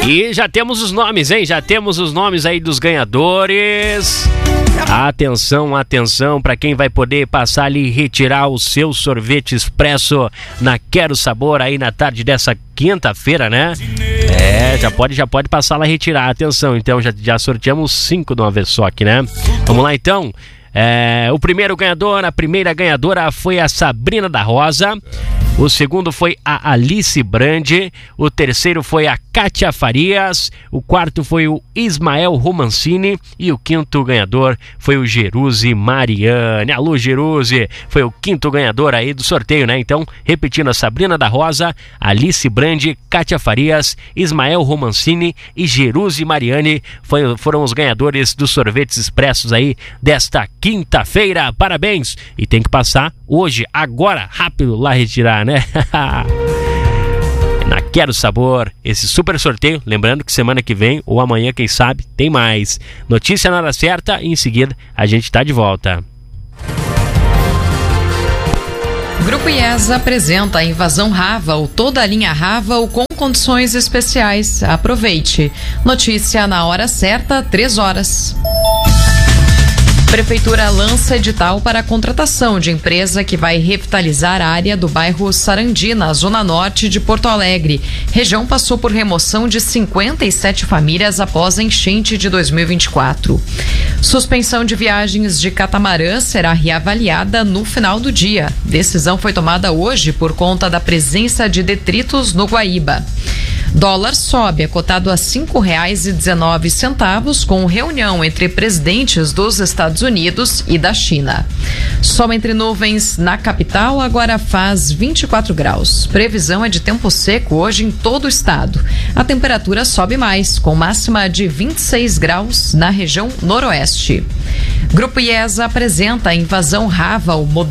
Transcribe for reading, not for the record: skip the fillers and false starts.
E já temos os nomes, hein? Já temos os nomes aí dos ganhadores. Atenção, atenção para quem vai poder passar ali e retirar o seu sorvete expresso na Quero Sabor aí na tarde dessa quinta-feira, né? Já pode passar lá e retirar. Atenção, então já sorteamos 5 de uma vez só aqui, né? Vamos lá então. O primeiro ganhador, a primeira ganhadora foi a Sabrina da Rosa. O segundo foi a Alice Brandi. O terceiro foi a Kátia Farias. O quarto foi o Ismael Romancini. E o quinto ganhador foi o Jeruzi Mariane. Alô, Jeruzi! Foi o quinto ganhador aí do sorteio, né? Então, repetindo, a Sabrina da Rosa, Alice Brandi, Kátia Farias, Ismael Romancini e Jeruzi Mariane foram os ganhadores dos sorvetes expressos aí desta quinta-feira. Parabéns! E tem que passar hoje, agora, rápido, lá retirar, né? Na Quero Sabor, esse super sorteio. Lembrando que semana que vem, ou amanhã, quem sabe, tem mais. Notícia na hora certa e em seguida a gente tá de volta. Grupo IES apresenta a Invasão Raval, toda a linha Raval com condições especiais. Aproveite. Notícia na hora certa, 3h. Prefeitura lança edital para a contratação de empresa que vai revitalizar a área do bairro Sarandi, na zona norte de Porto Alegre. Região passou por remoção de 57 famílias após a enchente de 2024. Suspensão de viagens de catamarã será reavaliada no final do dia. Decisão foi tomada hoje por conta da presença de detritos no Guaíba. Dólar sobe, é cotado a R$ 5,19, com reunião entre presidentes dos Estados Unidos e da China. Sol entre nuvens na capital, agora faz 24 graus. Previsão é de tempo seco hoje em todo o estado. A temperatura sobe mais, com máxima de 26 graus na região noroeste. Grupo IES apresenta a Invasão Raval,